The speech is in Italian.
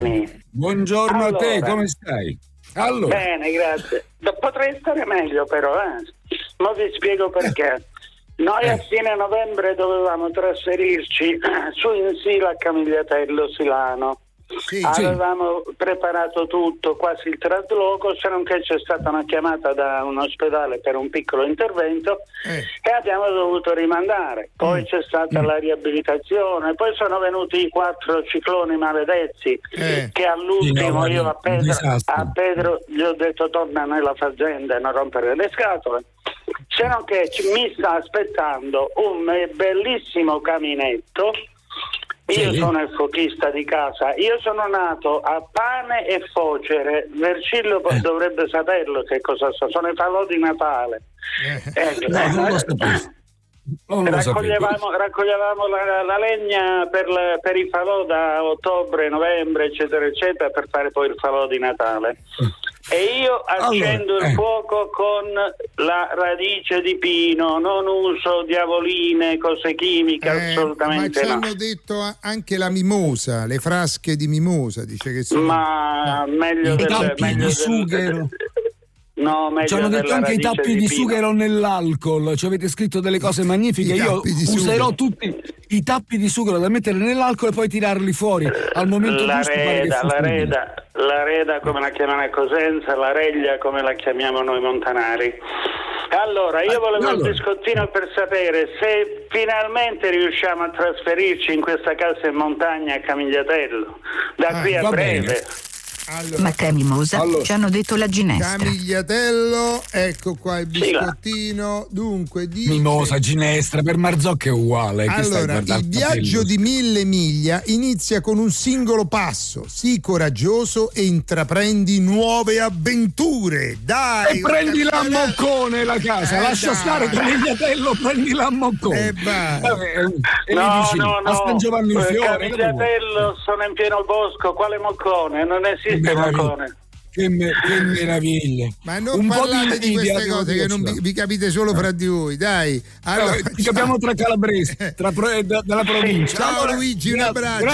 Buongiorno a te, come stai? Allora. Bene, grazie. Potrei stare meglio però, Ma vi spiego perché. Noi a fine novembre dovevamo trasferirci su in Sila a Camigliatello Silano. Sì, avevamo preparato tutto, quasi il trasloco, se non che c'è stata una chiamata da un ospedale per un piccolo intervento e abbiamo dovuto rimandare. Poi c'è stata la riabilitazione, poi sono venuti i 4 cicloni maledetti che all'ultimo io a Pedro gli ho detto torna nella fazenda e non rompere le scatole. Se non che mi sta aspettando un bellissimo caminetto. Io sono il fuochista di casa, io sono nato a Pane e Focere, Vercillo dovrebbe saperlo che cosa sono i falò di Natale. Raccoglievamo la legna per i falò da ottobre, novembre, eccetera, eccetera, per fare poi il falò di Natale. E io accendo il fuoco con la radice di pino, non uso diavoline, cose chimiche, assolutamente ma ci hanno detto anche la mimosa, le frasche di mimosa, dice che sono... Ma meglio di sughero. No, ci hanno detto anche i tappi di sughero nell'alcol, ci avete scritto delle cose magnifiche. Io userò tutti i tappi di sughero da mettere nell'alcol e poi tirarli fuori al momento giusto. La reda come la chiamano a Cosenza, la reglia come la chiamiamo noi montanari. Allora, io volevo il biscottino per sapere se finalmente riusciamo a trasferirci in questa casa in montagna a Camigliatello, da qui a breve. Bene. Allora, ma che mimosa? Ci hanno detto la ginestra. Camigliatello, ecco qua il biscottino. Dunque, mimosa, ginestra, per Marzocco è uguale. Allora, il viaggio di 1000 miglia inizia con un singolo passo. Sii coraggioso e intraprendi nuove avventure. Dai! E prendi la Moccone la casa, lascia stare Camigliatello, prendi la Moccone. No, a San Giovanni in Fiore. Camigliatello sono in pieno bosco, quale Moccone? Non esiste Moccone. Che meraviglia! Ma non parlate di queste cose che non vi capite solo fra di voi, dai. Allora, ci capiamo tra calabresi, dalla provincia. Ciao Luigi, un abbraccio.